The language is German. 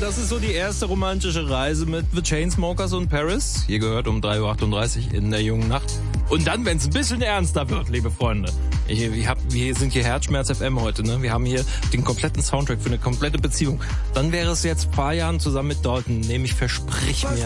das ist so die erste romantische Reise mit The Chainsmokers und Paris. Hier gehört um 3:38 Uhr in der jungen Nacht. Und dann, wenn es ein bisschen ernster wird, liebe Freunde. Wir sind hier Herzschmerz FM heute, ne? Wir haben hier den kompletten Soundtrack für eine komplette Beziehung. Dann wäre es jetzt Fajan zusammen mit Dalton, nämlich Versprich mir.